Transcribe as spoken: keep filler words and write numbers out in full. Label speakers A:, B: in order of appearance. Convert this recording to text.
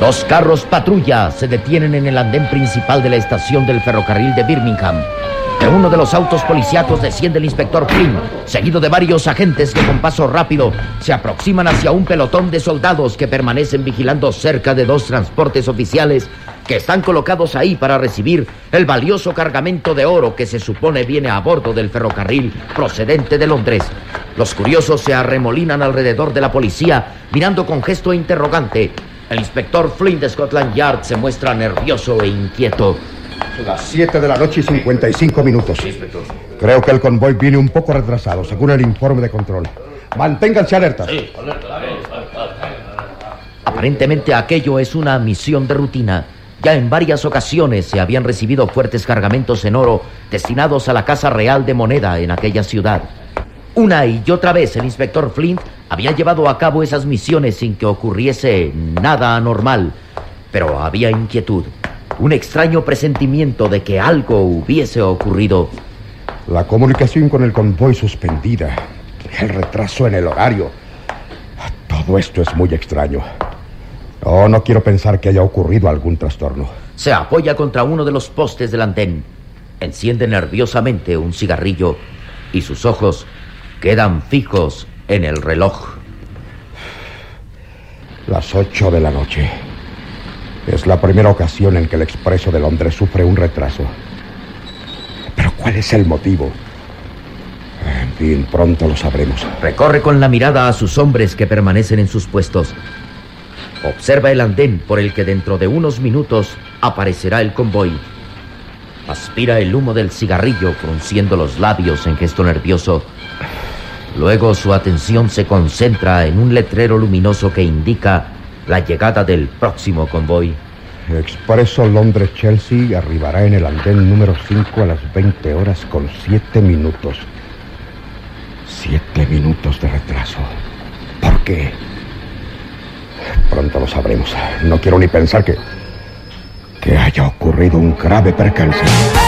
A: Dos carros patrulla se detienen en el andén principal de la estación del ferrocarril de Birmingham. De uno de los autos policíacos desciende el inspector Flynn, seguido de varios agentes que con paso rápido se aproximan hacia un pelotón de soldados que permanecen vigilando cerca de dos transportes oficiales que están colocados ahí para recibir el valioso cargamento de oro que se supone viene a bordo del ferrocarril procedente de Londres. Los curiosos se arremolinan alrededor de la policía, mirando con gesto interrogante. El inspector Flynn de Scotland Yard se muestra nervioso e inquieto.
B: Las siete de la noche y cincuenta y cinco minutos. Creo que el convoy viene un poco retrasado, según el informe de control. Manténganse alerta. Sí.
A: Aparentemente aquello es una misión de rutina. Ya en varias ocasiones se habían recibido fuertes cargamentos en oro destinados a la Casa Real de Moneda en aquella ciudad. Una y otra vez el inspector Flint había llevado a cabo esas misiones sin que ocurriese nada anormal, pero había inquietud, un extraño presentimiento de que algo hubiese ocurrido.
B: La comunicación con el convoy suspendida, el retraso en el horario, todo esto es muy extraño. Oh, no quiero pensar que haya ocurrido algún trastorno.
A: Se apoya contra uno de los postes del andén, enciende nerviosamente un cigarrillo y sus ojos quedan fijos en el reloj.
B: Las ocho de la noche. Es la primera ocasión en que el expreso de Londres sufre un retraso. ¿Pero cuál es el motivo? En fin, pronto lo sabremos.
A: Recorre con la mirada a sus hombres que permanecen en sus puestos. Observa el andén por el que dentro de unos minutos aparecerá el convoy. Aspira el humo del cigarrillo, frunciendo los labios en gesto nervioso. Luego su atención se concentra en un letrero luminoso que indica la llegada del próximo convoy.
B: Expreso Londres-Chelsea arribará en el andén número cinco a las veinte horas con siete minutos. Siete minutos de retraso. ¿Por qué? Pronto lo sabremos. No quiero ni pensar que... que haya ocurrido un grave percance.